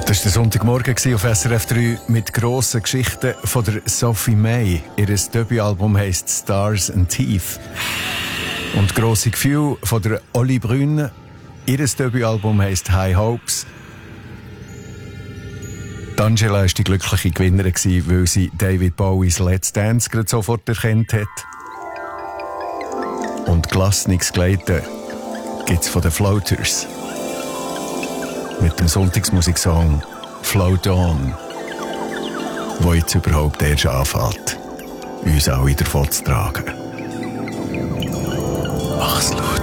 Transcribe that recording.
Das war der Sonntagmorgen auf SRF 3 mit grossen Geschichten von der Sophie May. Ihr Debütalbum heisst Stars and Teeth. Und grosse Gefühle von der Oli Brünn. Ihr Debütalbum heisst High Hopes. Angela war die glückliche Gewinnerin, weil sie David Bowies Let's Dance gerade sofort erkannt hat. Und gelassenes Gleiten gibt es von den Floaters. Mit dem Sonntagsmusiksong Float On, wo jetzt überhaupt erst anfängt, uns alle davon zu tragen. Mach's gut.